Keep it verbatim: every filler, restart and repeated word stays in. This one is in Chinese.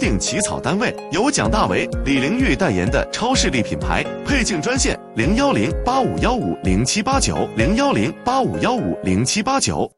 境起草单位由蒋大为、李玲玉代言的超势力品牌。配镜专线零幺零八五幺五零七八九零幺零八五幺五零七八九。